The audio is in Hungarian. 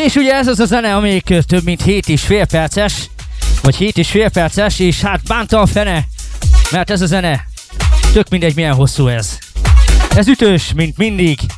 És ugye ez az a zene, amelyik több mint 7,5 perces, vagy 7,5 perces, és hát bánta a fene, mert ez a zene tök mindegy milyen hosszú ez. Ez ütős, mint mindig.